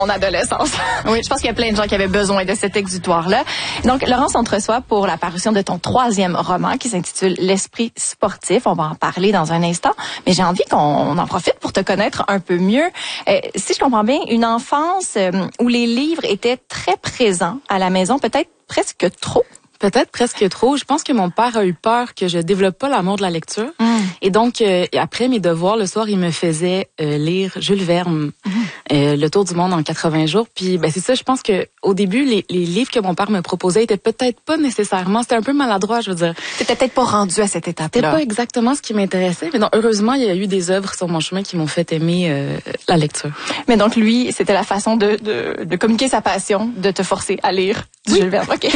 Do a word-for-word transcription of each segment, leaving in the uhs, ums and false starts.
mon adolescence. Oui. Je pense qu'il y a plein de gens qui avaient besoin de cet exutoire-là. Donc, Laurence, on te reçoit pour la parution de ton troisième roman qui s'intitule L'esprit sportif. On va en parler dans un instant, mais j'ai envie qu'on en profite pour te connaître un peu mieux. Euh, si je comprends bien, une enfance euh, où les livres étaient très présents à la maison, peut-être presque trop. Peut-être presque trop. Je pense que mon père a eu peur que je développe pas l'amour de la lecture. Mm. Et donc, euh, après mes devoirs, le soir, il me faisait euh, lire Jules Verne, mm. euh, Le Tour du monde en quatre-vingts jours. Puis, ben c'est ça, je pense que au début, les, les livres que mon père me proposait étaient peut-être pas nécessairement, c'était un peu maladroit, je veux dire. T'étais peut-être pas rendu à cette étape-là. C'était pas exactement ce qui m'intéressait. Mais non, heureusement, il y a eu des œuvres sur mon chemin qui m'ont fait aimer euh, la lecture. Mais donc, lui, c'était la façon de, de, de communiquer sa passion, de te forcer à lire du oui. Jules Verne. OK.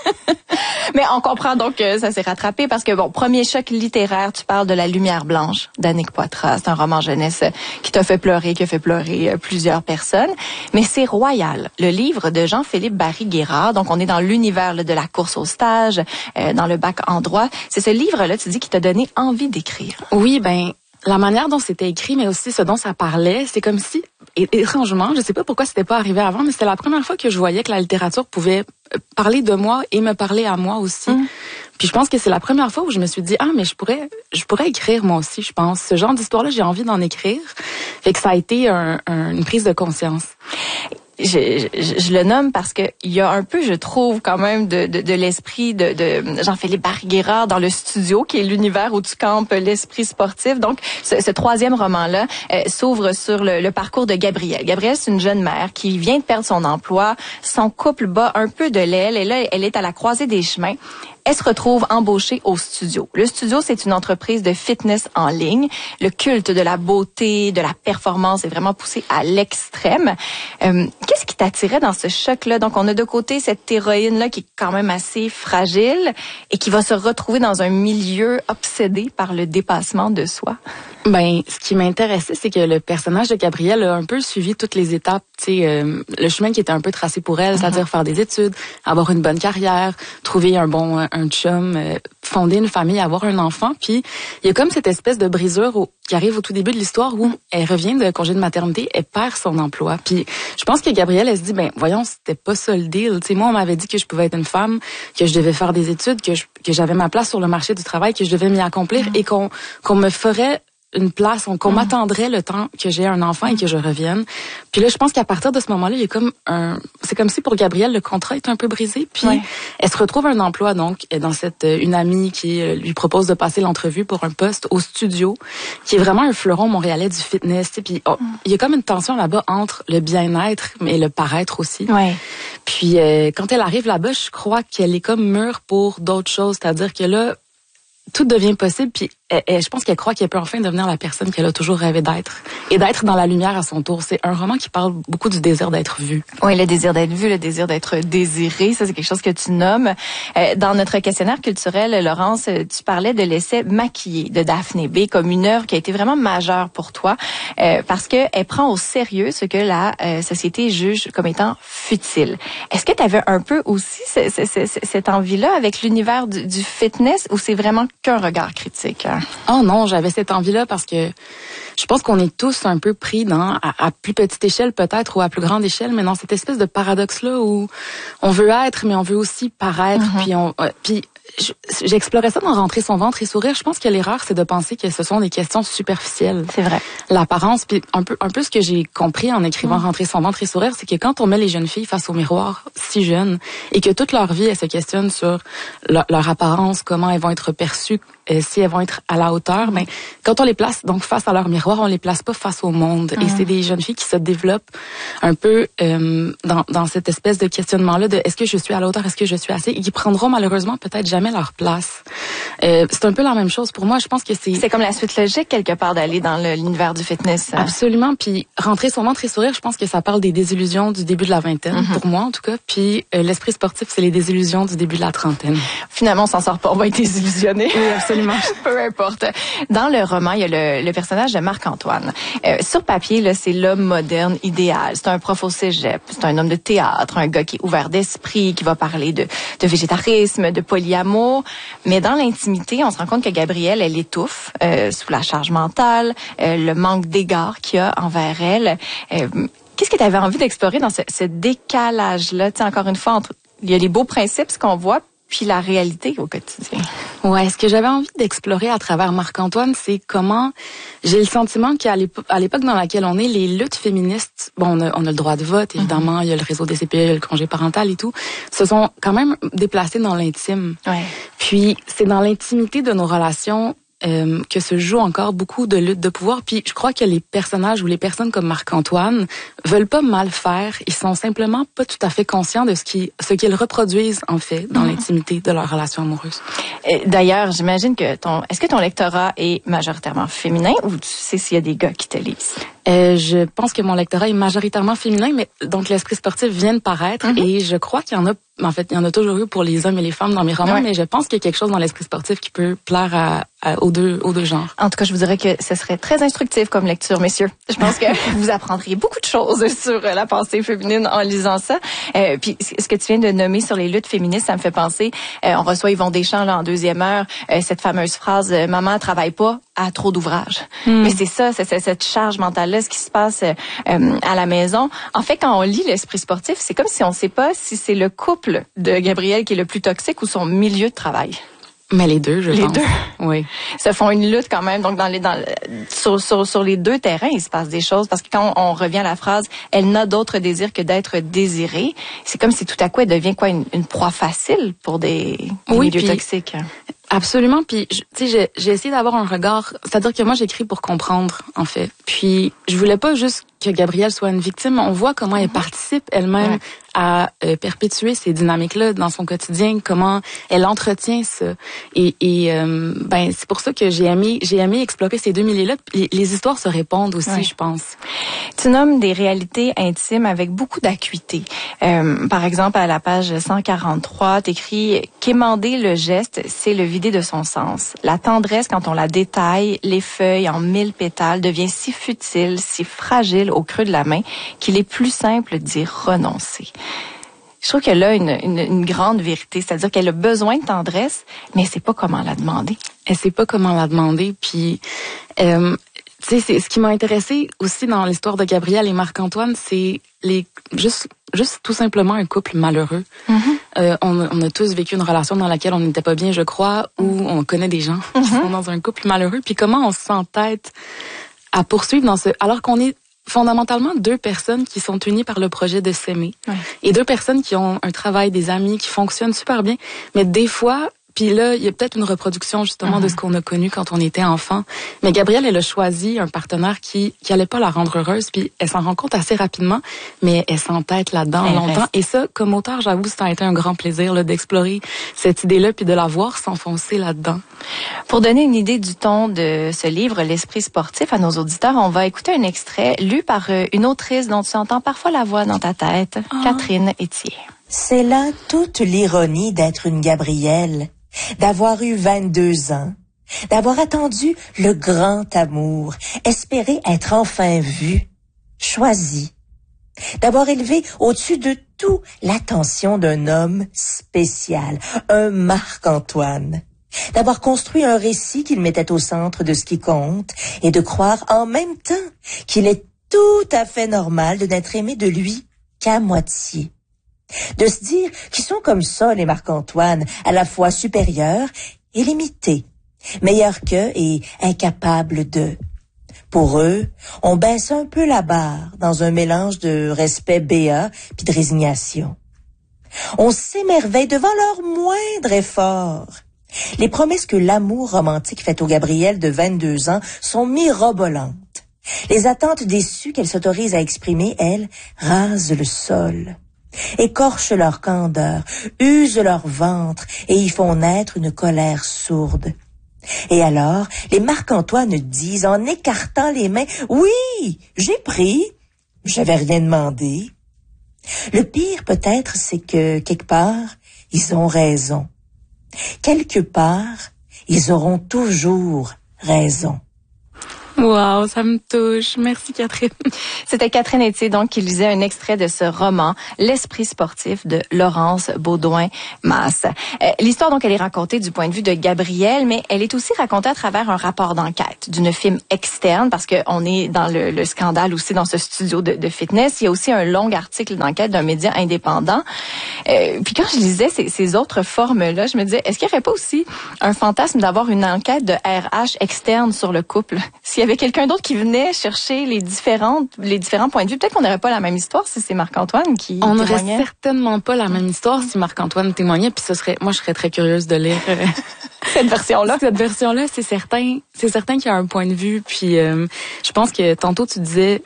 Mais on comprend donc que ça s'est rattrapé parce que, bon, premier choc littéraire, tu parles de La Lumière blanche d'Annick Poitras. C'est un roman jeunesse qui t'a fait pleurer, qui a fait pleurer plusieurs personnes. Mais c'est Royal, le livre de Jean-Philippe Barry-Guérard. Donc, on est dans l'univers là, de la course au stage, euh, dans le bac en droit. C'est ce livre-là, tu dis, qui t'a donné envie d'écrire. Oui, ben... La manière dont c'était écrit, mais aussi ce dont ça parlait, c'est comme si, et, étrangement, je sais pas pourquoi c'était pas arrivé avant, mais c'était la première fois que je voyais que la littérature pouvait parler de moi et me parler à moi aussi. Mmh. Puis je pense que c'est la première fois où je me suis dit, ah, mais je pourrais, je pourrais écrire moi aussi, je pense. Ce genre d'histoire-là, j'ai envie d'en écrire. Fait que ça a été un, un, une prise de conscience. Je, je, je le nomme parce que il y a un peu, je trouve, quand même de, de, de l'esprit de, de Jean-Philippe Barry-Guérard dans le studio, qui est l'univers où tu campes l'esprit sportif. Donc, ce, ce troisième roman-là euh, s'ouvre sur le, le parcours de Gabrielle. Gabrielle, c'est une jeune mère qui vient de perdre son emploi. Son couple bat un peu de l'aile et là, elle est à la croisée des chemins. Elle se retrouve embauchée au studio. Le studio, c'est une entreprise de fitness en ligne. Le culte de la beauté, de la performance est vraiment poussé à l'extrême. Euh, qu'est-ce qui t'attirait dans ce choc-là? Donc, on a de côté cette héroïne-là qui est quand même assez fragile et qui va se retrouver dans un milieu obsédé par le dépassement de soi. Ben, ce qui m'intéressait, c'est que le personnage de Gabrielle a un peu suivi toutes les étapes, tu sais, euh, le chemin qui était un peu tracé pour elle, mm-hmm. c'est-à-dire faire des études, avoir une bonne carrière, trouver un bon un chum, euh, fonder une famille, avoir un enfant. Puis il y a comme cette espèce de brisure au, qui arrive au tout début de l'histoire où elle revient de congé de maternité, elle perd son emploi. Puis je pense que Gabrielle, elle se dit, ben voyons, c'était pas ça le deal. Tu sais, moi, on m'avait dit que je pouvais être une femme, que je devais faire des études, que je, que j'avais ma place sur le marché du travail, que je devais m'y accomplir mm-hmm. et qu'on qu'on me ferait une place, qu'on mmh. m'attendrait le temps que j'ai un enfant et que je revienne. Puis là, je pense qu'à partir de ce moment-là, il y a comme un... C'est comme si pour Gabrielle, le contrat est un peu brisé. Puis ouais. elle se retrouve un emploi, donc, dans cette... Une amie qui lui propose de passer l'entrevue pour un poste au studio, qui est vraiment un fleuron montréalais du fitness. Puis oh, mmh. il y a comme une tension là-bas entre le bien-être, mais le paraître aussi. Ouais. Puis euh, quand elle arrive là-bas, je crois qu'elle est comme mûre pour d'autres choses. C'est-à-dire que là, tout devient possible, puis elle, elle, je pense qu'elle croit qu'elle peut enfin devenir la personne qu'elle a toujours rêvé d'être et d'être dans la lumière à son tour. C'est un roman qui parle beaucoup du désir d'être vu. Oui, le désir d'être vu, le désir d'être désiré, ça c'est quelque chose que tu nommes. Euh, dans notre questionnaire culturel, Laurence, tu parlais de l'essai Maquillée de Daphné B comme une œuvre qui a été vraiment majeure pour toi euh, parce que elle prend au sérieux ce que la euh, société juge comme étant futile. Est-ce que tu avais un peu aussi ce, ce, ce, cette envie-là avec l'univers du, du fitness ou c'est vraiment qu'un regard critique? Oh non, j'avais cette envie-là parce que je pense qu'on est tous un peu pris dans, à, à plus petite échelle peut-être ou à plus grande échelle, mais dans cette espèce de paradoxe-là où on veut être, mais on veut aussi paraître. Mm-hmm. Puis, on, euh, puis j'explorais ça dans Rentrer son ventre et sourire. Je pense que l'erreur, c'est de penser que ce sont des questions superficielles. C'est vrai. L'apparence, puis un peu, un peu ce que j'ai compris en écrivant mmh. Rentrer son ventre et sourire, c'est que quand on met les jeunes filles face au miroir si jeunes et que toute leur vie, elles se questionnent sur leur, leur apparence, comment elles vont être perçues, euh, si elles vont être à la hauteur, mais mmh. quand on les place donc face à leur miroir, on les place pas face au monde. Mmh. Et c'est des jeunes filles qui se développent un peu euh, dans, dans cette espèce de questionnement-là de est-ce que je suis à la hauteur, est-ce que je suis assez, et qui prendront malheureusement peut-être jamais leur place. Euh, c'est un peu la même chose pour moi. Je pense que c'est... C'est comme la suite logique, quelque part, d'aller dans le, l'univers du fitness. Absolument. Puis, Rentrer son ventre et sourire, je pense que ça parle des désillusions du début de la vingtaine, mm-hmm. pour moi, en tout cas. Puis, euh, l'esprit sportif, c'est les désillusions du début de la trentaine. Finalement, on s'en sort pas. On va être désillusionné. Oui, absolument. Peu importe. Dans le roman, il y a le, le personnage de Marc-Antoine. Euh, sur papier, là, c'est l'homme moderne idéal. C'est un prof au cégep. C'est un homme de théâtre, un gars qui est ouvert d'esprit, qui va parler de, de végétarisme, de polyamour. Mais dans l'intimité, on se rend compte que Gabrielle, elle étouffe euh, sous la charge mentale, euh, le manque d'égard qu'il y a envers elle. Euh, Qu'est-ce que tu avais envie d'explorer dans ce, ce décalage-là? Tu sais, encore une fois, entre, il y a les beaux principes, ce qu'on voit, puis la réalité au quotidien. Ouais, ce que j'avais envie d'explorer à travers Marc-Antoine, c'est comment j'ai le sentiment qu'à l'époque, à l'époque dans laquelle on est, les luttes féministes, bon, on a, on a le droit de vote, évidemment, mm-hmm. il y a le réseau des C P E, il y a le congé parental et tout, se sont quand même déplacés dans l'intime. Ouais. Puis, c'est dans l'intimité de nos relations Euh, que se joue encore beaucoup de luttes de pouvoir. Puis je crois que les personnages ou les personnes comme Marc-Antoine veulent pas mal faire. Ils sont simplement pas tout à fait conscients de ce qu'ils ce qu'ils reproduisent en fait dans mmh. l'intimité de leur relation amoureuse. D'ailleurs, j'imagine que ton est-ce que ton lectorat est majoritairement féminin ou tu sais s'il y a des gars qui te lisent? Euh, je pense que mon lectorat est majoritairement féminin, mais donc l'esprit sportif vient de paraître mmh. et je crois qu'il y en a, en fait, il y en a toujours eu pour les hommes et les femmes dans mes romans, ouais. mais je pense qu'il y a quelque chose dans l'esprit sportif qui peut plaire à, à, aux deux, aux deux genres. En tout cas, je vous dirais que ce serait très instructif comme lecture, messieurs. Je pense que vous apprendriez beaucoup de choses sur la pensée féminine en lisant ça. Euh, puis ce que tu viens de nommer sur les luttes féministes, ça me fait penser, euh, on reçoit Yvon Deschamps là en deuxième heure, euh, cette fameuse phrase euh, « Maman travaille pas, a trop d'ouvrages mm. ». Mais c'est ça, c'est, c'est cette charge mentale-là, ce qui se passe euh, à la maison. En fait, quand on lit l'esprit sportif, c'est comme si on ne sait pas si c'est le couple de Gabrielle qui est le plus toxique ou son milieu de travail. Mais les deux, je les pense. Les deux. Oui. Se font une lutte quand même. Donc, dans les, dans, sur, sur, sur les deux terrains, il se passe des choses. Parce que quand on, on revient à la phrase, elle n'a d'autre désir que d'être désirée, c'est comme si tout à coup, elle devient quoi, une, une proie facile pour des, des oui, milieux puis, toxiques. Absolument. Puis, tu sais, j'ai, j'ai essayé d'avoir un regard. C'est-à-dire que moi, j'écris pour comprendre, en fait. Puis, je voulais pas juste que Gabrielle soit une victime. On voit comment elle participe elle-même ouais. à euh, perpétuer ces dynamiques-là dans son quotidien, comment elle entretient ça. Et, et euh, ben, c'est pour ça que j'ai aimé, j'ai aimé explorer ces deux milieux-là. Les, les histoires se répondent aussi, ouais. je pense. Tu nommes des réalités intimes avec beaucoup d'acuité. Euh, par exemple, à la page cent quarante-trois, t'écris « Quémander le geste, c'est le vider de son sens. La tendresse, quand on la détaille, les feuilles en mille pétales, devient si futile, si fragile au creux de la main, qu'il est plus simple d'y renoncer. » Je trouve qu'elle a une, une, une grande vérité, c'est-à-dire qu'elle a besoin de tendresse, mais elle sait pas comment la demander. Elle sait pas comment la demander, puis euh, tu sais, c'est ce qui m'a intéressé aussi dans l'histoire de Gabrielle et Marc-Antoine, c'est les juste juste tout simplement un couple malheureux. Mm-hmm. Euh, on, on a tous vécu une relation dans laquelle on n'était pas bien, je crois, où on connaît des gens mm-hmm. qui sont dans un couple malheureux, puis comment on s'entête à poursuivre dans ce, alors qu'on est fondamentalement deux personnes qui sont unies par le projet de s'aimer. Ouais. Et deux personnes qui ont un travail, des amis, qui fonctionnent super bien. Mais des fois, puis là, il y a peut-être une reproduction justement mm-hmm. de ce qu'on a connu quand on était enfant. Mais Gabrielle, elle a choisi un partenaire qui qui allait pas la rendre heureuse, puis elle s'en rend compte assez rapidement, mais elle s'entête là-dedans elle longtemps. Reste. Et ça, comme auteur, j'avoue, ça a été un grand plaisir là, d'explorer cette idée-là, puis de la voir s'enfoncer là-dedans. Pour donner une idée du ton de ce livre, L'Esprit sportif, à nos auditeurs, on va écouter un extrait lu par une autrice dont tu entends parfois la voix dans ta tête, oh. Catherine Etier. C'est là toute l'ironie d'être une Gabrielle, d'avoir eu vingt-deux ans, d'avoir attendu le grand amour, espérer être enfin vue, choisie, d'avoir élevé au-dessus de tout l'attention d'un homme spécial, un Marc-Antoine, d'avoir construit un récit qu'il mettait au centre de ce qui compte et de croire en même temps qu'il est tout à fait normal de n'être aimé de lui qu'à moitié. De se dire qu'ils sont comme ça, les Marc-Antoine, à la fois supérieurs et limités, meilleurs qu'eux et incapables de. Pour eux, on baisse un peu la barre dans un mélange de respect béat puis de résignation. On s'émerveille devant leur moindre effort. Les promesses que l'amour romantique fait aux Gabrielles de vingt-deux ans sont mirobolantes. Les attentes déçues qu'elle s'autorise à exprimer, elles, rasent le sol, écorchent leur candeur, usent leur ventre et y font naître une colère sourde. Et alors, les Marc-Antoine disent en écartant les mains, « Oui, j'ai pris, j'avais rien demandé. » Le pire peut-être, c'est que, quelque part, ils ont raison. Quelque part, ils auront toujours raison. Wow, ça me touche. Merci Catherine. C'était Catherine Etier, donc, qui lisait un extrait de ce roman, L'esprit sportif de Laurence Beaudoin-Masse. Euh, l'histoire, donc, elle est racontée du point de vue de Gabrielle, mais elle est aussi racontée à travers un rapport d'enquête d'une firme externe, parce qu'on est dans le, le scandale aussi dans ce studio de, de fitness. Il y a aussi un long article d'enquête d'un média indépendant. Euh, puis quand je lisais ces, ces autres formes-là, je me disais, est-ce qu'il n'y aurait pas aussi un fantasme d'avoir une enquête de R H externe sur le couple? S'il y avait quelqu'un d'autre qui venait chercher les différentes, les différents points de vue, peut-être qu'on n'aurait pas la même histoire si c'est Marc-Antoine qui On témoignait. n'aurait certainement pas la même histoire si Marc-Antoine témoignait, puis ce serait, moi je serais très curieuse de lire euh, cette version-là. Cette version-là, c'est certain, c'est certain qu'il y a un point de vue, puis euh, je pense que tantôt tu disais,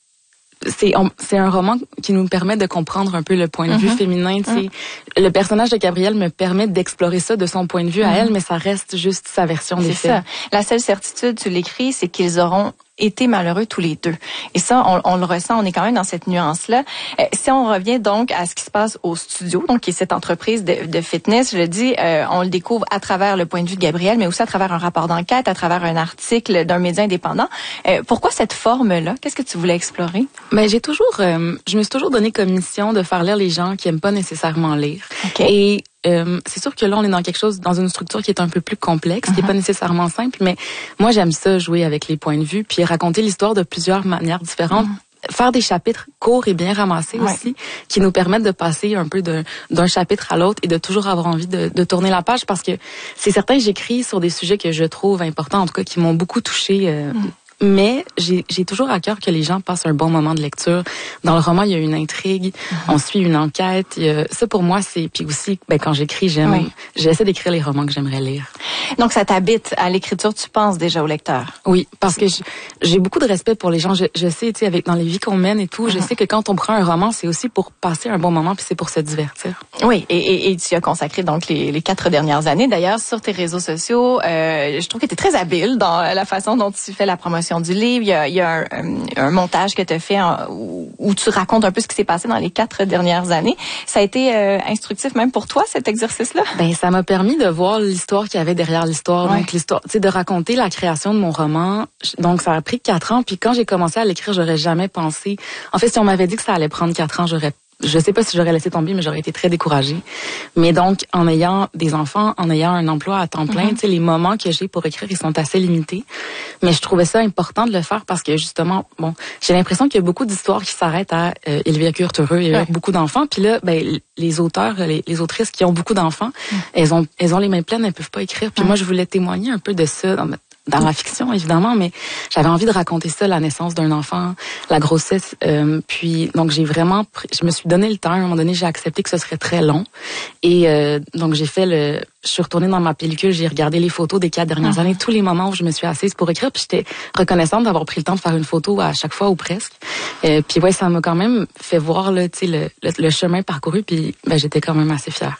c'est on, c'est un roman qui nous permet de comprendre un peu le point de mm-hmm. vue féminin. Mm-hmm. Le personnage de Gabrielle me permet d'explorer ça de son point de vue mm-hmm. à elle, mais ça reste juste sa version des faits. C'est ça. La seule certitude, tu l'écris, c'est qu'ils auront été malheureux tous les deux. Et ça, on, on le ressent, on est quand même dans cette nuance-là. Euh, si on revient donc à ce qui se passe au studio, donc qui est cette entreprise de, de fitness, je le dis, euh, on le découvre à travers le point de vue de Gabrielle, mais aussi à travers un rapport d'enquête, à travers un article d'un média indépendant. Euh, pourquoi cette forme-là? Qu'est-ce que tu voulais explorer? Ben, j'ai toujours, euh, je me suis toujours donné comme mission de faire lire les gens qui aiment pas nécessairement lire. Okay. Et Euh, c'est sûr que là, on est dans quelque chose, dans une structure qui est un peu plus complexe, mm-hmm. qui est pas nécessairement simple, mais moi, j'aime ça, jouer avec les points de vue, puis raconter l'histoire de plusieurs manières différentes. Mm-hmm. Faire des chapitres courts et bien ramassés ouais. aussi, qui nous permettent de passer un peu de, d'un chapitre à l'autre et de toujours avoir envie de, de tourner la page, parce que c'est certain, j'écris sur des sujets que je trouve importants, en tout cas, qui m'ont beaucoup touchée. Euh, mm. Mais j'ai, j'ai toujours à cœur que les gens passent un bon moment de lecture. Dans le roman, il y a une intrigue, mm-hmm. on suit une enquête. Il y a, ça, pour moi, c'est... Puis aussi, ben, quand j'écris, j'aime... Oui. J'essaie d'écrire les romans que j'aimerais lire. Donc, ça t'habite à l'écriture, tu penses déjà au lecteur? Oui, parce que j'ai beaucoup de respect pour les gens. Je, je sais, tu sais, avec dans les vies qu'on mène et tout, mm-hmm. je sais que quand on prend un roman, c'est aussi pour passer un bon moment, puis c'est pour se divertir. Oui, et, et, et tu as consacré donc les, les quatre dernières années, d'ailleurs, sur tes réseaux sociaux. Euh, je trouve que tu es très habile dans la façon dont tu fais la promotion du livre. Il y a, il y a un, un montage que tu as fait en, où, où tu racontes un peu ce qui s'est passé dans les quatre dernières années. Ça a été euh, instructif même pour toi, cet exercice-là? Ben, ça m'a permis de voir l'histoire qu'il y avait derrière l'histoire. Ouais. Donc, l'histoire, tu sais, de raconter la création de mon roman. Donc, ça a pris quatre ans. Puis quand j'ai commencé à l'écrire, j'aurais jamais pensé. En fait, si on m'avait dit que ça allait prendre quatre ans, j'aurais Je sais pas si j'aurais laissé tomber, mais j'aurais été très découragée. Mais donc, en ayant des enfants, en ayant un emploi à temps plein, mm-hmm. tu sais, les moments que j'ai pour écrire, ils sont assez limités. Mais je trouvais ça important de le faire parce que, justement, bon, j'ai l'impression qu'il y a beaucoup d'histoires qui s'arrêtent à euh, « ils vécurent heureux » et ouais. beaucoup d'enfants. Puis là, ben, les auteurs, les, les autrices qui ont beaucoup d'enfants, mm. elles ont elles ont les mains pleines, elles peuvent pas écrire. Puis mm. moi, je voulais témoigner un peu de ça dans dans la fiction, évidemment, mais j'avais envie de raconter ça, la naissance d'un enfant, la grossesse. Euh, puis, donc, j'ai vraiment... Pris, je me suis donné le temps. À un moment donné, j'ai accepté que ce serait très long. Et euh, donc, j'ai fait le... Je suis retournée dans ma pellicule, j'ai regardé les photos des quatre dernières mmh. années, tous les moments où je me suis assise pour écrire. Puis, j'étais reconnaissante d'avoir pris le temps de faire une photo à chaque fois ou presque. Euh, puis, ouais, ça m'a quand même fait voir là, tu sais, le, le, le chemin parcouru. Puis, ben, j'étais quand même assez fière.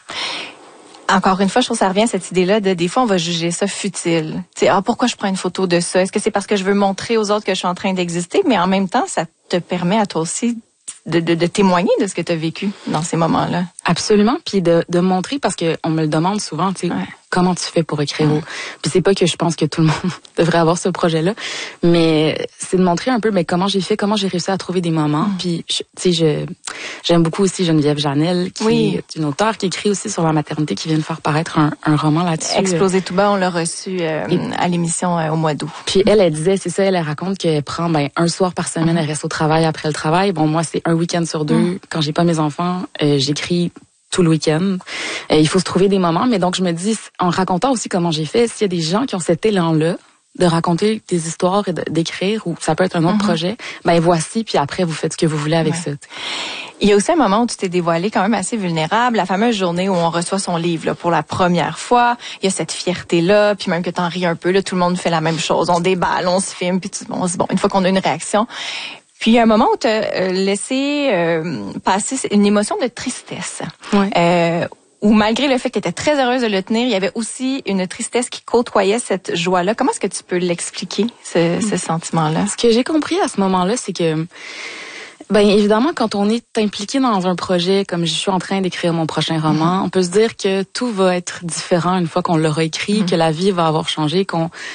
Encore une fois, je trouve que ça revient à cette idée-là de des fois on va juger ça futile. Tu sais, ah pourquoi je prends une photo de ça? Est-ce que c'est parce que je veux montrer aux autres que je suis en train d'exister? Mais en même temps, ça te permet à toi aussi de, de, de témoigner de ce que tu as vécu dans ces moments-là. Absolument, puis de, de montrer parce que on me le demande souvent, tu sais, ouais. comment tu fais pour écrire. Ouais. Puis c'est pas que je pense que tout le monde devrait avoir ce projet-là, mais c'est de montrer un peu ben, comment j'ai fait, comment j'ai réussi à trouver des moments. Mm. Puis tu sais, je j'aime beaucoup aussi Geneviève Janel, qui oui. est une auteure qui écrit aussi sur la maternité, qui vient de faire paraître un, un roman là-dessus. Exploser tout bas, on l'a reçu euh, Et, à l'émission euh, au mois d'août. Puis elle, elle disait, c'est ça, elle, elle raconte qu'elle prend ben un soir par semaine, mm. elle reste au travail après le travail. Bon, moi c'est un week-end sur deux. Mm. Quand j'ai pas mes enfants, euh, j'écris tout le week-end. Euh, il faut se trouver des moments, mais donc je me dis, en racontant aussi comment j'ai fait, s'il y a des gens qui ont cet élan-là de raconter des histoires et de, d'écrire, ou ça peut être un autre mm-hmm. projet, ben voici, puis après vous faites ce que vous voulez avec ouais. ça. T'sais. Il y a aussi un moment où tu t'es dévoilée quand même assez vulnérable, la fameuse journée où on reçoit son livre là, pour la première fois. Il y a cette fierté-là, puis même que t'en ris un peu, là, tout le monde fait la même chose. On déballe, on se filme, puis tu, on se dit, bon, une fois qu'on a une réaction... Puis il y a un moment où tu as laissé euh, passer une émotion de tristesse. Ouais. Euh, où malgré le fait que tu étais très heureuse de le tenir, il y avait aussi une tristesse qui côtoyait cette joie-là. Comment est-ce que tu peux l'expliquer, ce, ce sentiment-là? Ce que j'ai compris à ce moment-là, c'est que... Ben évidemment, quand on est impliqué dans un projet, comme je suis en train d'écrire mon prochain roman, mm-hmm. on peut se dire que tout va être différent une fois qu'on l'aura écrit, mm-hmm. que la vie va avoir changé, qu'on...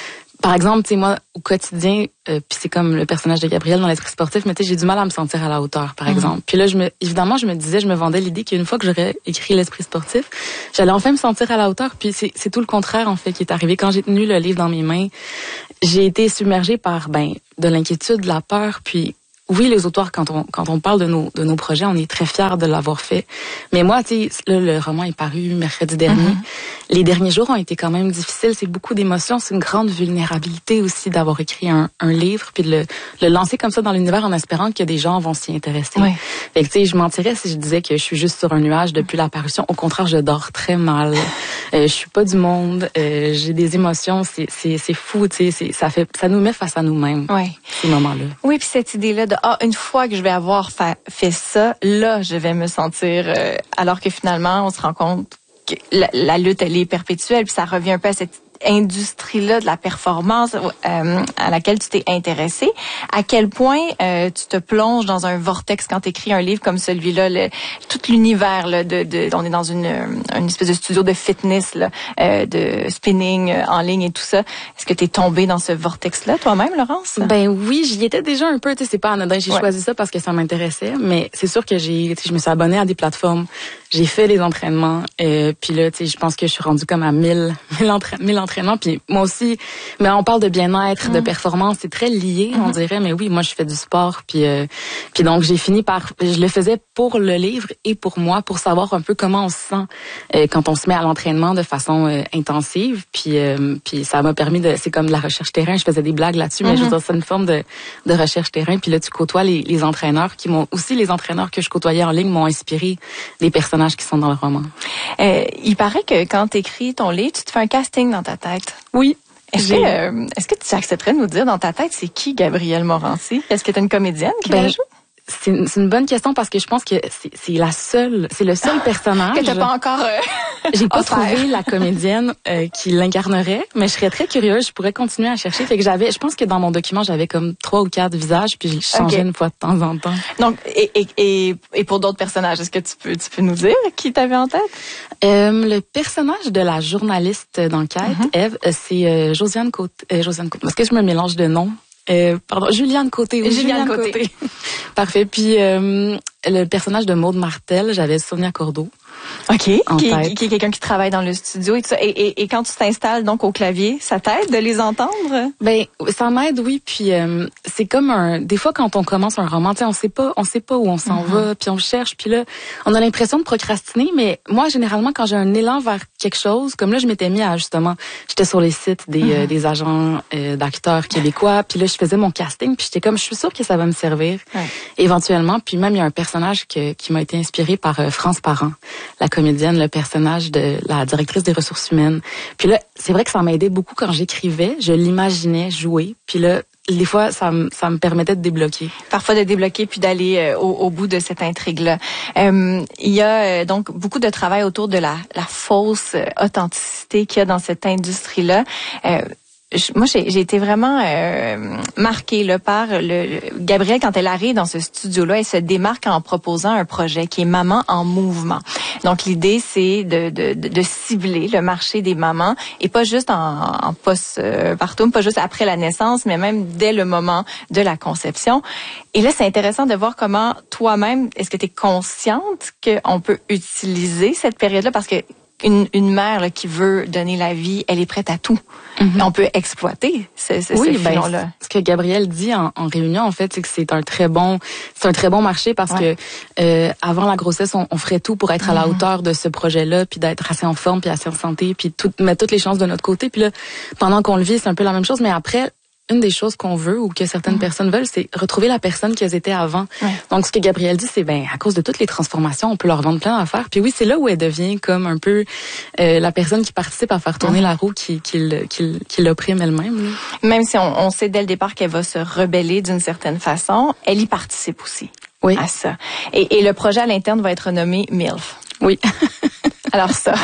par exemple, tu sais, moi, au quotidien, euh, puis c'est comme le personnage de Gabrielle dans l'esprit sportif, mais tu sais, j'ai du mal à me sentir à la hauteur, par mm-hmm. exemple. Puis là, je me, évidemment, je me disais, je me vendais l'idée qu'une fois que j'aurais écrit l'esprit sportif, j'allais enfin me sentir à la hauteur. Puis c'est, c'est tout le contraire, en fait, qui est arrivé. Quand j'ai tenu le livre dans mes mains, j'ai été submergée par, ben, de l'inquiétude, de la peur, puis oui, les auteurs, quand on quand on parle de nos de nos projets, on est très fiers de l'avoir fait. Mais moi, tu sais, là, le roman est paru mercredi dernier. Mm-hmm. Les derniers jours ont été quand même difficiles. C'est beaucoup d'émotions, c'est une grande vulnérabilité aussi d'avoir écrit un, un livre puis de le, le lancer comme ça dans l'univers en espérant que des gens vont s'y intéresser. Oui. Fait que tu sais, je mentirais si je disais que je suis juste sur un nuage depuis la parution. Au contraire, je dors très mal. euh, je suis pas du monde. Euh, j'ai des émotions. C'est c'est c'est fou. Tu sais, c'est ça fait ça nous met face à nous-mêmes. Oui. Ces moments-là. Oui, puis cette idée-là de ah, une fois que je vais avoir fa- fait ça, là, je vais me sentir... Euh, alors que finalement, on se rend compte que la, la lutte, elle est perpétuelle, puis ça revient un peu à cette industrie-là de la performance euh, à laquelle tu t'es intéressé. À quel point euh, tu te plonges dans un vortex quand tu écris un livre comme celui-là, le, tout l'univers là, de, de, on est dans une, une espèce de studio de fitness, là, euh, de spinning euh, en ligne et tout ça. Est-ce que tu es tombée dans ce vortex-là toi-même, Laurence? Ben oui, j'y étais déjà un peu. Tu sais, c'est pas anodin. J'ai ouais. choisi ça parce que ça m'intéressait, mais c'est sûr que j'ai, je me suis abonnée à des plateformes. J'ai fait les entraînements, euh, puis là, tu sais, je pense que je suis rendue comme à mille, mille, entra- mille entraînements. Puis moi aussi, mais on parle de bien-être, mmh. de performance, c'est très lié, mmh. on dirait. Mais oui, moi, je fais du sport, puis euh, puis donc j'ai fini par, je le faisais pour le livre et pour moi, pour savoir un peu comment on se sent euh, quand on se met à l'entraînement de façon euh, intensive. Puis euh, puis ça m'a permis de, c'est comme de la recherche terrain. Je faisais des blagues là-dessus, mmh. mais je veux dire, c'est une forme de de recherche terrain. Puis là, tu côtoies les, les entraîneurs qui m'ont aussi les entraîneurs que je côtoyais en ligne m'ont inspiré des personnages qui sont dans le roman. Euh, il paraît que quand tu écris ton livre, tu te fais un casting dans ta tête. Oui. Est-ce que, euh, est-ce que tu accepterais de nous dire dans ta tête, c'est qui Gabrielle Morancy? Est-ce que tu es une comédienne qui ben, la joue? C'est une, c'est une bonne question parce que je pense que c'est, c'est la seule, c'est le seul personnage. Que t'as pas encore. Euh, J'ai pas trouvé la comédienne euh, qui l'incarnerait, mais je serais très curieuse. Je pourrais continuer à chercher. Fait que j'avais, je pense que dans mon document j'avais comme trois ou quatre visages, puis je changeais okay. une fois de temps en temps. Donc et et et, et pour d'autres personnages, est-ce que tu peux tu peux nous dire qui t'avais en tête? Euh, le personnage de la journaliste d'enquête, mm-hmm. Ève, c'est euh, Josiane Côté. Euh, Josiane Côté. Parce que je me mélange de noms. Euh, pardon, Juliane Côté. Oui, Juliane, Juliane Côté. Côté. Parfait. Puis euh, le personnage de Maude Martel, j'avais Sonia Cordeau. OK. Qui, qui est quelqu'un qui travaille dans le studio et tout ça. Et, et, et quand tu t'installes donc au clavier, ça t'aide de les entendre? Ben, ça m'aide, oui. Puis euh, c'est comme un. Des fois, quand on commence un roman, tu sais, on sait pas, on sait pas où on s'en mm-hmm. va, puis on cherche, puis là, on a l'impression de procrastiner. Mais moi, généralement, quand j'ai un élan vers quelque chose, comme là, je m'étais mis à justement, j'étais sur les sites des, mm-hmm. euh, des agents euh, d'acteurs québécois, puis là, je faisais mon casting, puis j'étais comme, je suis sûre que ça va me servir ouais. éventuellement. Puis même, il y a un personnage que, qui m'a été inspiré par euh, France Parent, la comédienne, le personnage de la directrice des ressources humaines. Puis là, c'est vrai que ça m'a aidé beaucoup quand j'écrivais. Je l'imaginais jouer. Puis là, des fois, ça me, ça me permettait de débloquer. Parfois de débloquer puis d'aller euh, au, au bout de cette intrigue-là. Euh, il y a euh, donc beaucoup de travail autour de la, la fausse authenticité qu'il y a dans cette industrie-là. Euh, Moi, j'ai, j'ai été vraiment euh, marquée là, par le, le Gabrielle quand elle arrive dans ce studio-là, elle se démarque en proposant un projet qui est Maman en mouvement. Donc l'idée, c'est de, de, de, de cibler le marché des mamans et pas juste en, en post-partum, pas juste après la naissance, mais même dès le moment de la conception. Et là, c'est intéressant de voir comment toi-même, est-ce que tu es consciente qu'on peut utiliser cette période-là parce que Une, une mère là, qui veut donner la vie, elle est prête à tout. Mm-hmm. On peut exploiter ce, ce, oui, ce filon-là. Ben, ce que Gabrielle dit en, en réunion, en fait, c'est que c'est un très bon, c'est un très bon marché parce ouais. que euh, avant la grossesse, on, on ferait tout pour être mm-hmm. à la hauteur de ce projet-là, puis d'être assez en forme, puis assez en santé, puis tout, mettre toutes les chances de notre côté. Puis là, pendant qu'on le vit, c'est un peu la même chose, mais après. Une des choses qu'on veut ou que certaines mmh. personnes veulent, c'est retrouver la personne qu'elles étaient avant. Ouais. Donc, ce que Gabrielle dit, c'est ben à cause de toutes les transformations, on peut leur vendre plein d'affaires. Puis oui, c'est là où elle devient comme un peu euh, la personne qui participe à faire tourner mmh. la roue, qui, qui, qui, qui l'opprime elle-même. Là. Même si on, on sait dès le départ qu'elle va se rebeller d'une certaine façon, elle y participe aussi oui. à ça. Et, et le projet à l'interne va être nommé MILF. Oui. Alors ça...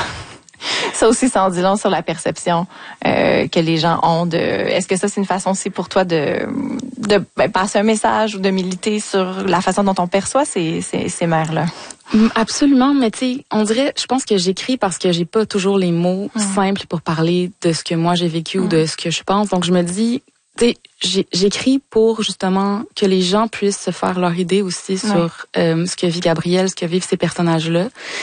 Ça aussi, ça en dit long sur la perception euh, que les gens ont de... Est-ce que ça, c'est une façon aussi pour toi de, de ben, passer un message ou de militer sur la façon dont on perçoit ces, ces, ces mères-là? Absolument, mais tu sais, on dirait, je pense que j'écris parce que j'ai pas toujours les mots mmh. simples pour parler de ce que moi j'ai vécu mmh. ou de ce que je pense. Donc je me dis, tu sais, j'écris pour justement que les gens puissent se faire leur idée aussi sur ouais. euh, ce que vit Gabrielle, ce que vivent ces personnages-là.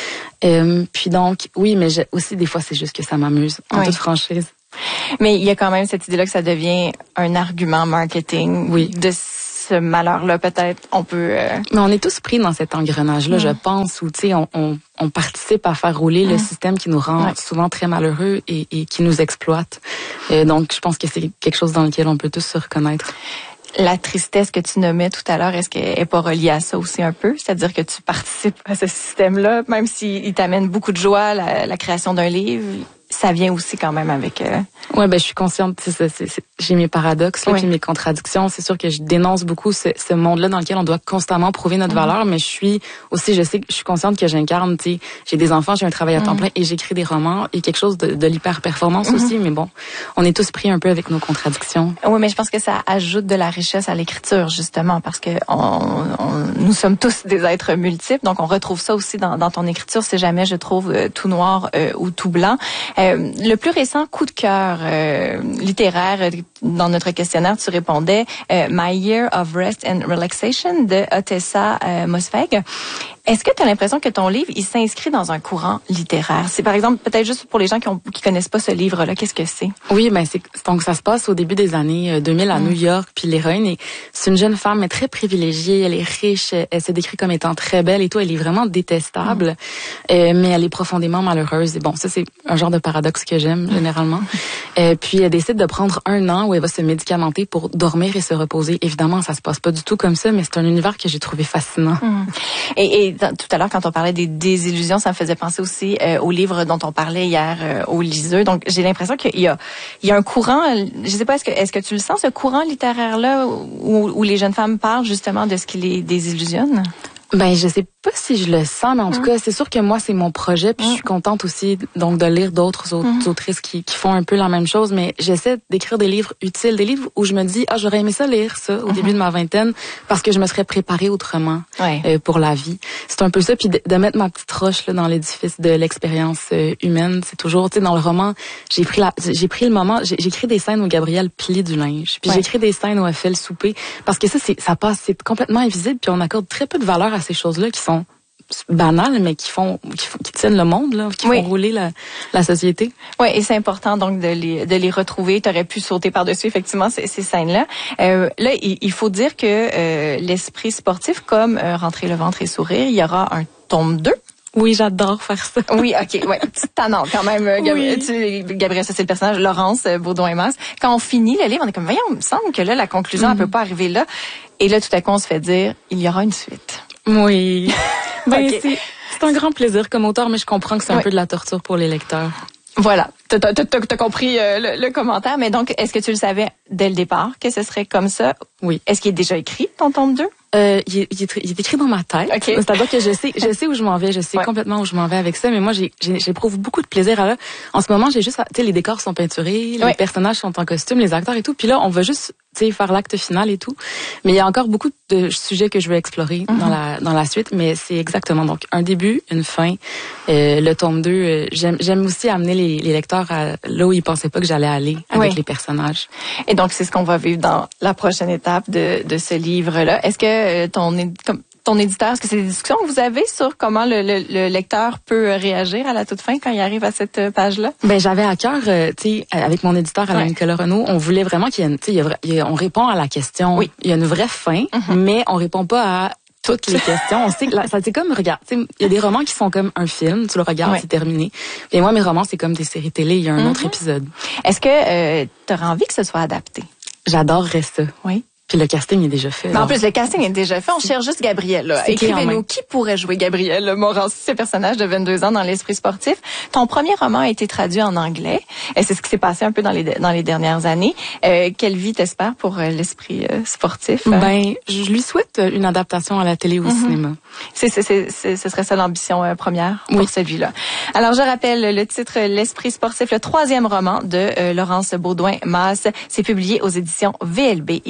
Euh, puis donc, oui, mais aussi des fois c'est juste que ça m'amuse, en oui. toute franchise. Mais il y a quand même cette idée-là que ça devient un argument marketing oui. de ce malheur-là, peut-être. On peut... Euh... Mais on est tous pris dans cet engrenage-là, mmh. je pense, où, tu sais, on, on, on participe à faire rouler mmh. le système qui nous rend ouais. souvent très malheureux et, et qui nous exploite. Et donc, je pense que c'est quelque chose dans lequel on peut tous se reconnaître. La tristesse que tu nommais tout à l'heure, est-ce qu'elle est pas reliée à ça aussi un peu? C'est-à-dire que tu participes à ce système-là, même s'il t'amène beaucoup de joie, la, la création d'un livre, ça vient aussi quand même avec... Euh... Ouais, ben je suis consciente, c'est, c'est, c'est, j'ai mes paradoxes, là, oui. puis mes contradictions. C'est sûr que je dénonce beaucoup ce, ce monde-là dans lequel on doit constamment prouver notre mmh. valeur, mais je suis aussi, je sais que je suis consciente que j'incarne, tu sais, j'ai des enfants, j'ai un travail à temps mmh. plein et j'écris des romans et quelque chose de, de l'hyper-performance mmh. aussi, mais bon, on est tous pris un peu avec nos contradictions. Oui, mais je pense que ça ajoute de la richesse à l'écriture, justement, parce que on, on, nous sommes tous des êtres multiples, donc on retrouve ça aussi dans, dans ton écriture, si jamais je trouve euh, tout noir euh, ou tout blanc. Euh, le plus récent coup de cœur euh, littéraire, dans notre questionnaire, tu répondais euh, My Year of Rest and Relaxation de Otessa euh, Mosfeg. Est-ce que tu as l'impression que ton livre, il s'inscrit dans un courant littéraire? C'est par exemple, peut-être juste pour les gens qui ont, qui connaissent pas ce livre-là, qu'est-ce que c'est? Oui, ben c'est donc ça se passe au début des années deux mille à mmh. New York, puis l'héroïne est c'est une jeune femme mais très privilégiée, elle est riche, elle se décrit comme étant très belle et tout, elle est vraiment détestable, mmh. euh, mais elle est profondément malheureuse. Et bon, ça c'est un genre de paradoxe que j'aime généralement. euh, puis elle décide de prendre un an où elle va se médicamenter pour dormir et se reposer. Évidemment, ça se passe pas du tout comme ça, mais c'est un univers que j'ai trouvé fascinant. Mmh. Et, et tout à l'heure, quand on parlait des désillusions, ça me faisait penser aussi euh, au livre dont on parlait hier euh, au Liseux. Donc, j'ai l'impression qu'il y a, il y a un courant, je sais pas, est-ce que, est-ce que tu le sens, ce courant littéraire-là, où, où les jeunes femmes parlent justement de ce qui les désillusionne? Ben, je sais pas si je le sens, mais en tout mmh. cas, c'est sûr que moi, c'est mon projet, puis mmh. je suis contente aussi donc de lire d'autres autres mmh. autrices qui, qui font un peu la même chose, mais j'essaie d'écrire des livres utiles, des livres où je me dis, ah, j'aurais aimé ça lire ça au mmh. début de ma vingtaine, parce que je me serais préparée autrement ouais. euh, pour la vie. C'est un peu ça, puis de, de mettre ma petite roche là dans l'édifice de l'expérience euh, humaine, c'est toujours, tu sais, dans le roman, j'ai pris la, j'ai pris le moment, j'ai, j'ai écrit des scènes où Gabrielle plie du linge, puis ouais. j'ai écrit des scènes où elle fait le souper, parce que ça, c'est, ça passe, c'est complètement invisible, puis on accorde très peu de valeur à ces choses-là qui sont banales, mais qui font, qui, font, qui tiennent le monde, là, qui oui. font rouler la, la société. Oui, et c'est important donc de les, de les retrouver. Tu aurais pu sauter par-dessus effectivement ces, ces scènes-là. Euh, là, il, il faut dire que euh, l'esprit sportif, comme euh, Rentrer le ventre et sourire, il y aura un tome deux. Oui, j'adore faire ça. Oui, ok, ouais, petite tannante quand même. Gabrielle, oui. tu, Gabrielle, ça c'est le personnage, Laurence Baudouin-Masse. Quand on finit le livre, on est comme, voyons, il me semble que là, la conclusion, mm-hmm. elle peut pas arriver là. Et là, tout à coup, on se fait dire, il y aura une suite. Oui. Ben, okay. c'est, c'est un grand plaisir comme auteur, mais je comprends que c'est un oui. peu de la torture pour les lecteurs. Voilà, t'as, t'as, t'as, t'as compris euh, le, le commentaire, mais donc, est-ce que tu le savais dès le départ que ce serait comme ça? Oui. Est-ce qu'il est déjà écrit, ton tome deux? Euh, il, est, il, est, il est écrit dans ma tête. Okay. C'est-à-dire que je sais, je sais où je m'en vais, je sais ouais. complètement où je m'en vais avec ça, mais moi, j'ai, j'ai, j'éprouve beaucoup de plaisir à là. En ce moment, j'ai juste, tu sais, les décors sont peinturés, ouais. les personnages sont en costume, les acteurs et tout, puis là, on va juste, tu sais, faire l'acte final et tout. Mais il y a encore beaucoup de sujets que je veux explorer mm-hmm. dans la dans la suite, mais c'est exactement donc un début, une fin. Euh, le tome deux, euh, j'aime j'aime aussi amener les, les lecteurs à là où ils pensaient pas que j'allais aller avec oui. les personnages. Et donc, c'est ce qu'on va vivre dans la prochaine étape de de ce livre-là. Est-ce que euh, ton comme ton éditeur, est-ce que c'est des discussions que vous avez sur comment le, le, le lecteur peut réagir à la toute fin quand il arrive à cette page-là? Ben j'avais à cœur, euh, tu sais, avec mon éditeur Alain ouais. Nicolas Renaud, on voulait vraiment qu'il y ait, une, tu sais, on répond à la question. Oui. Il y a une vraie fin, mm-hmm. mais on répond pas à toutes les questions. On sait que là, ça c'est comme regarde, tu sais, il y a des romans qui sont comme un film, tu le regardes, ouais. c'est terminé. Et moi mes romans c'est comme des séries télé, il y a un mm-hmm. autre épisode. Est-ce que euh, tu aurais envie que ce soit adapté? J'adorerais ça. Oui. Puis le casting est déjà fait. Mais en plus, le casting est déjà fait. On cherche juste Gabrielle. Là. Écrivez-nous qui pourrait jouer Gabrielle Morancy, ce personnage de vingt-deux ans dans l'esprit sportif. Ton premier roman a été traduit en anglais. Et c'est ce qui s'est passé un peu dans les dans les dernières années. Euh, quelle vie t'espères pour euh, l'esprit euh, sportif? Ben, je lui souhaite une adaptation à la télé ou au mm-hmm. cinéma. C'est, c'est, c'est, c'est, ce serait ça l'ambition euh, première pour oui. celui-là. Alors, je rappelle le titre L'esprit sportif, le troisième roman de euh, Laurence Baudouin-Masse. C'est publié aux éditions V L B. Il est déjà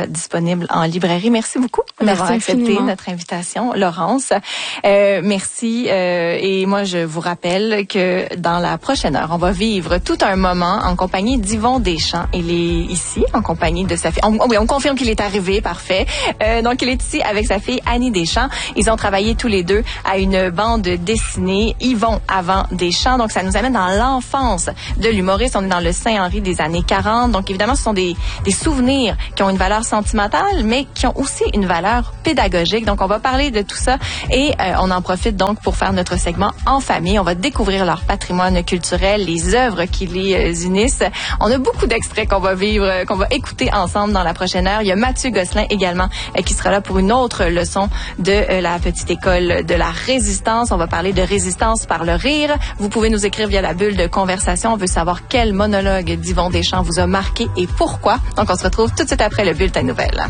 déjà disponible en librairie. Merci beaucoup d'avoir accepté infiniment. notre invitation, Laurence. Euh, merci. Euh, et moi, je vous rappelle que dans la prochaine heure, on va vivre tout un moment en compagnie d'Yvon Deschamps. Il est ici en compagnie de sa fille. On, oui, on confirme qu'il est arrivé, parfait. Euh, donc, il est ici avec sa fille Annie Deschamps. Ils ont travaillé tous les deux à une bande dessinée, Yvon avant Deschamps. Donc, ça nous amène dans l'enfance de l'humoriste. On est dans le Saint-Henri des années quarante. Donc, évidemment, ce sont des, des souvenirs qui ont une valeur sentimentale, mais qui ont aussi une valeur pédagogique. Donc, on va parler de tout ça et euh, on en profite donc pour faire notre segment en famille. On va découvrir leur patrimoine culturel, les œuvres qui les euh, unissent. On a beaucoup d'extraits qu'on va vivre, euh, qu'on va écouter ensemble dans la prochaine heure. Il y a Mathieu Gosselin également euh, qui sera là pour une autre leçon de euh, la petite école de la résistance. On va parler de résistance par le rire. Vous pouvez nous écrire via la bulle de conversation. On veut savoir quel monologue d'Yvon Deschamps vous a marqué et pourquoi. Donc, on se retrouve tout de suite après le bulletin de nouvelles.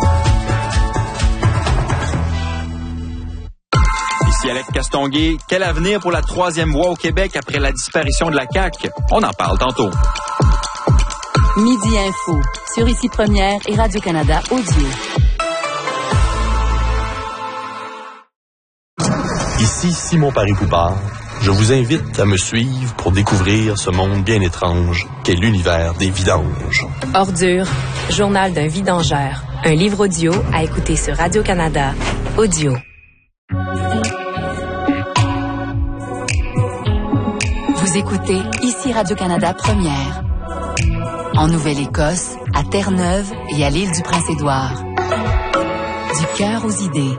Ici Alex Castonguay. Quel avenir pour la troisième voie au Québec après la disparition de la C A Q? On en parle tantôt. Midi Info, sur Ici Première et Radio-Canada Audio. Ici Simon Paris-Poupard. Je vous invite à me suivre pour découvrir ce monde bien étrange qu'est l'univers des vidanges. Ordure, journal d'un vidangeur. Un livre audio à écouter sur Radio-Canada Audio. Vous écoutez Ici Radio-Canada Première. En Nouvelle-Écosse, à Terre-Neuve et à l'île du Prince-Édouard. Du cœur aux idées.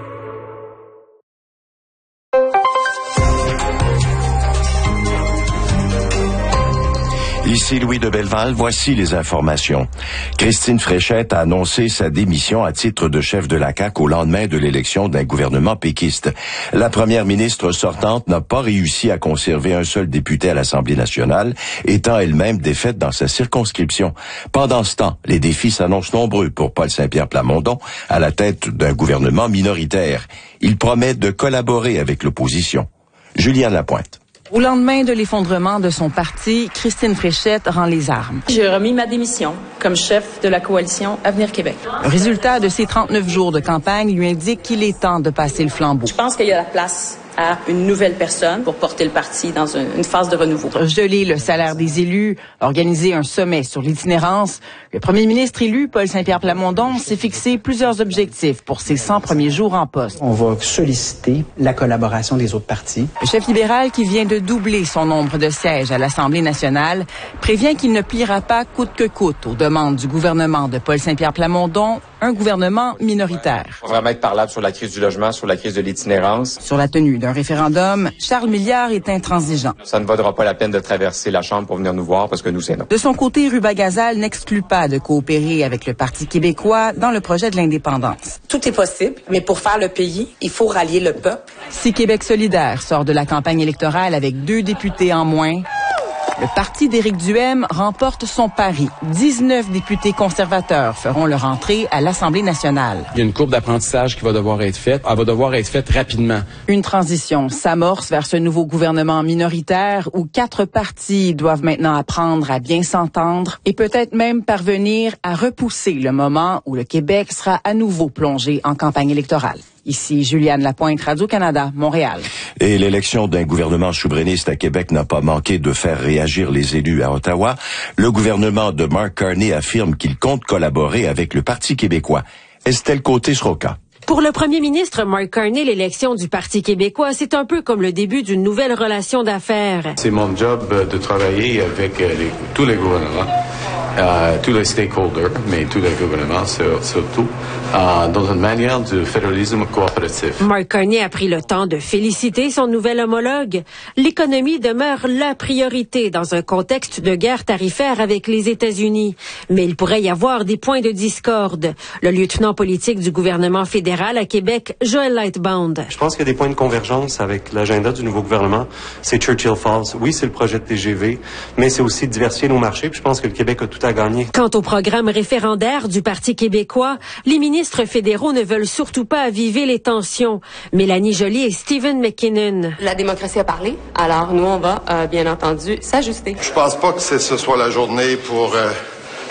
Ici Louis de Belleval, voici les informations. Christine Fréchette a annoncé sa démission à titre de chef de la C A Q au lendemain de l'élection d'un gouvernement péquiste. La première ministre sortante n'a pas réussi à conserver un seul député à l'Assemblée nationale, étant elle-même défaite dans sa circonscription. Pendant ce temps, les défis s'annoncent nombreux pour Paul Saint-Pierre Plamondon à la tête d'un gouvernement minoritaire. Il promet de collaborer avec l'opposition. Juliane Lapointe. Au lendemain de l'effondrement de son parti, Christine Fréchette rend les armes. J'ai remis ma démission comme chef de la coalition Avenir Québec. Le résultat de ses trente-neuf jours de campagne lui indique qu'il est temps de passer le flambeau. Je pense qu'il y a la place à une nouvelle personne pour porter le parti dans une phase de renouveau. Geler le salaire des élus, organiser un sommet sur l'itinérance. Le premier ministre élu, Paul Saint-Pierre Plamondon, s'est fixé plusieurs objectifs pour ses cent premiers jours en poste. On va solliciter la collaboration des autres partis. Le chef libéral, qui vient de doubler son nombre de sièges à l'Assemblée nationale, prévient qu'il ne pliera pas coûte que coûte aux demandes du gouvernement de Paul Saint-Pierre Plamondon, un gouvernement minoritaire. On va vraiment être parlable sur la crise du logement, sur la crise de l'itinérance. Sur la tenue d'un référendum, Charles Milliard est intransigeant. Ça ne vaudra pas la peine de traverser la Chambre pour venir nous voir parce que nous, c'est non. De son côté, Ruba Gazal n'exclut pas de coopérer avec le Parti québécois dans le projet de l'indépendance. Tout est possible, mais pour faire le pays, il faut rallier le peuple. Si Québec solidaire sort de la campagne électorale avec deux députés en moins, le parti d'Éric Duhaime remporte son pari. dix-neuf députés conservateurs feront leur entrée à l'Assemblée nationale. Il y a une courbe d'apprentissage qui va devoir être faite. Elle va devoir être faite rapidement. Une transition s'amorce vers ce nouveau gouvernement minoritaire où quatre partis doivent maintenant apprendre à bien s'entendre et peut-être même parvenir à repousser le moment où le Québec sera à nouveau plongé en campagne électorale. Ici, Juliane Lapointe, Radio-Canada, Montréal. Et l'élection d'un gouvernement souverainiste à Québec n'a pas manqué de faire réagir les élus à Ottawa. Le gouvernement de Mark Carney affirme qu'il compte collaborer avec le Parti québécois. Estelle Côté-Sroka. Pour le premier ministre Mark Carney, l'élection du Parti québécois, c'est un peu comme le début d'une nouvelle relation d'affaires. C'est mon job de travailler avec les, tous les gouvernements, euh, tous les stakeholders, mais tous les gouvernements surtout, euh, dans une manière de fédéralisme coopératif. Mark Carney a pris le temps de féliciter son nouvel homologue. L'économie demeure la priorité dans un contexte de guerre tarifaire avec les États-Unis. Mais il pourrait y avoir des points de discorde. Le lieutenant politique du gouvernement fédéral à Québec, Joël Lightbound. Je pense qu'il y a des points de convergence avec l'agenda du nouveau gouvernement. C'est Churchill Falls. Oui, c'est le projet de T G V, mais c'est aussi de diversifier nos marchés. Puis je pense que le Québec a tout à gagner. Quant au programme référendaire du Parti québécois, les ministres fédéraux ne veulent surtout pas aviver les tensions. Mélanie Joly et Stephen McKinnon. La démocratie a parlé, alors nous, on va, euh, bien entendu, s'ajuster. Je pense pas que ce soit la journée pour... Euh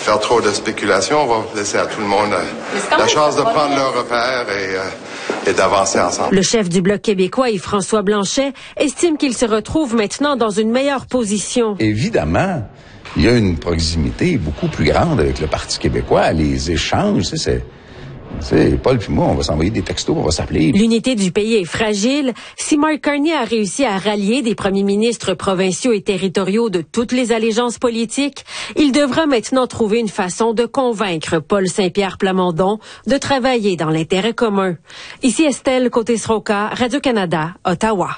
faire trop de spéculation. On va laisser à tout le monde euh, la chance de prendre leur repère et, euh, et d'avancer ensemble. Le chef du Bloc québécois, Yves-François Blanchet, estime qu'il se retrouve maintenant dans une meilleure position. Évidemment, il y a une proximité beaucoup plus grande avec le Parti québécois. Les échanges, c'est... c'est... C'est Paul puis moi, on va s'envoyer des textos, on va s'appeler. L'unité du pays est fragile. Si Mark Carney a réussi à rallier des premiers ministres provinciaux et territoriaux de toutes les allégeances politiques, il devra maintenant trouver une façon de convaincre Paul Saint-Pierre Plamondon de travailler dans l'intérêt commun. Ici Estelle Côté-Sroka, Radio-Canada, Ottawa.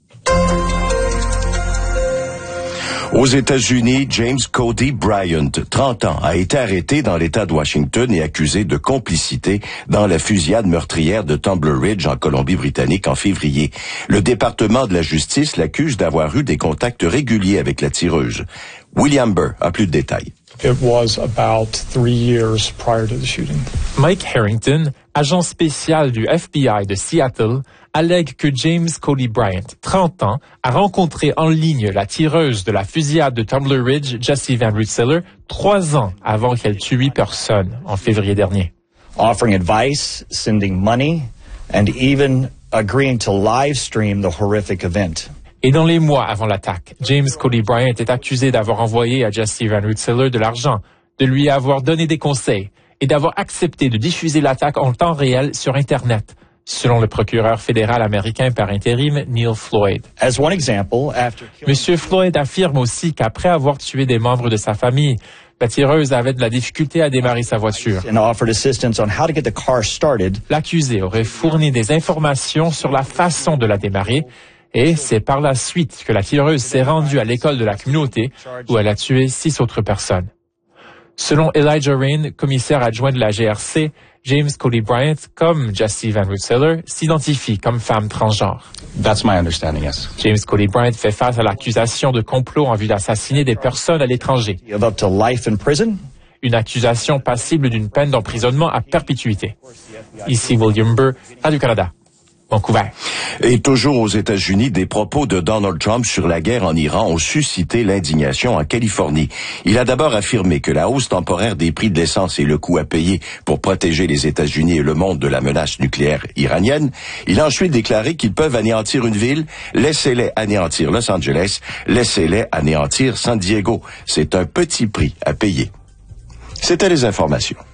Aux États-Unis, James Cody Bryant, trente ans, a été arrêté dans l'État de Washington et accusé de complicité dans la fusillade meurtrière de Tumbler Ridge en Colombie-Britannique en février. Le département de la justice l'accuse d'avoir eu des contacts réguliers avec la tireuse. William Burr a plus de détails. It was about three years prior to the shooting. Mike Harrington, agent spécial du F B I de Seattle, allègue que James Cody Bryant, trente ans, a rencontré en ligne la tireuse de la fusillade de Tumbler Ridge, Jessie Van Rensselaer, trois ans avant qu'elle tue huit personnes en février dernier. Offering advice, sending money, and even agreeing to live stream the horrific event. Et dans les mois avant l'attaque, James Cody Bryant est accusé d'avoir envoyé à Jessie Van Rensselaer de l'argent, de lui avoir donné des conseils et d'avoir accepté de diffuser l'attaque en temps réel sur Internet, selon le procureur fédéral américain par intérim Neil Floyd. As one example, after... Monsieur Floyd affirme aussi qu'après avoir tué des membres de sa famille, la tireuse avait de la difficulté à démarrer sa voiture. L'accusé aurait fourni des informations sur la façon de la démarrer. Et c'est par la suite que la tireuse s'est rendue à l'école de la communauté où elle a tué six autres personnes. Selon Elijah Rain, commissaire adjoint de la G R C, James Cody Bryant, comme Jessie Van Rensselaer, s'identifie comme femme transgenre. That's my understanding, yes. James Cody Bryant fait face à l'accusation de complot en vue d'assassiner des personnes à l'étranger. Up to life in prison. Une accusation passible d'une peine d'emprisonnement à perpétuité. Ici William Burr, Radio-Canada. Vancouver. Et toujours aux États-Unis, des propos de Donald Trump sur la guerre en Iran ont suscité l'indignation en Californie. Il a d'abord affirmé que la hausse temporaire des prix de l'essence et le coût à payer pour protéger les États-Unis et le monde de la menace nucléaire iranienne. Il a ensuite déclaré qu'ils peuvent anéantir une ville. Laissez-les anéantir Los Angeles. Laissez-les anéantir San Diego. C'est un petit prix à payer. C'était les informations.